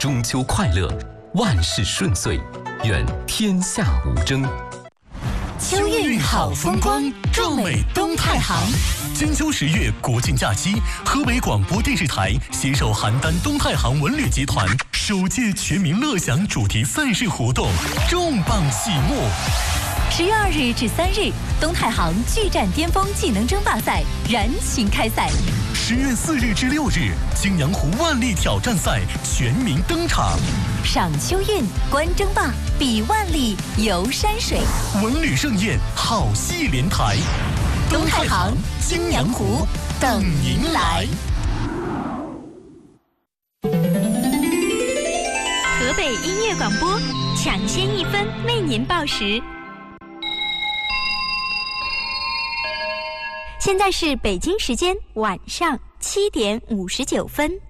中秋快乐，万事顺遂，愿天下无争。 秋韵好风光，壮美东太行。 金秋10月国庆假期，河北广播电视台携手邯郸东太行文旅集团首届全民乐享主题赛事活动重磅启幕。 10月2日至3日，东太行巨战巅峰技能争霸赛燃情开赛。 10月4日至6日，青阳湖万历挑战赛全民登场。 赏秋韵，观争霸，比万历，游山水， 文旅盛宴，好戏连台。 东太行，青阳湖，等您来。 河北音乐广播，抢先1分为您报时。现在是北京时间晚上7点59分。